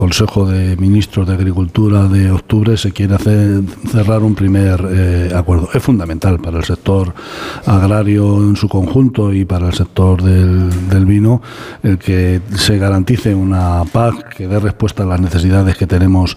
Consejo de Ministros de Agricultura de octubre se quiere cerrar un primer acuerdo. Es fundamental para el sector agrario en su conjunto y para el sector del vino el que se garantice una PAC que dé respuesta a las necesidades que tenemos